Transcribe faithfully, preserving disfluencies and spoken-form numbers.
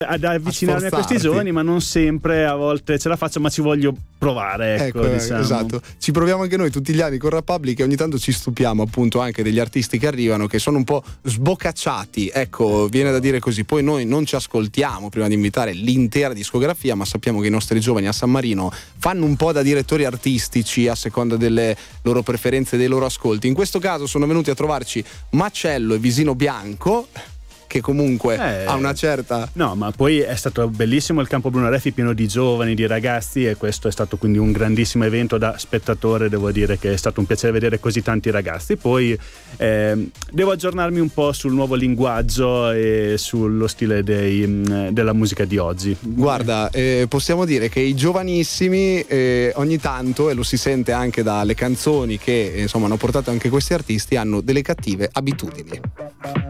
ad avvicinarmi a, a questi giovani, ma non sempre a volte ce la faccio, ma ci voglio provare, ecco, ecco diciamo. Esatto, ci proviamo anche noi tutti gli anni con Republic e ogni tanto ci stupiamo appunto anche degli artisti che arrivano che sono un po' sbocacciati, ecco, viene da dire così. Poi noi non ci ascoltiamo prima di invitare l'intera discografia, ma sappiamo che i nostri giovani a San Marino fanno un po' da direttori artistici a seconda delle loro preferenze e dei loro ascolti. In questo caso sono venuti a trovarci Macello e Visino Bianco, che comunque eh, ha una certa... No, ma poi è stato bellissimo il campo Bruno Reffi, pieno di giovani, di ragazzi, e questo è stato quindi un grandissimo evento. Da spettatore devo dire che è stato un piacere vedere così tanti ragazzi. Poi eh, devo aggiornarmi un po' sul nuovo linguaggio e sullo stile dei, della musica di oggi. Guarda, eh, possiamo dire che i giovanissimi eh, ogni tanto, e lo si sente anche dalle canzoni che eh, insomma hanno portato anche questi artisti, hanno delle cattive abitudini.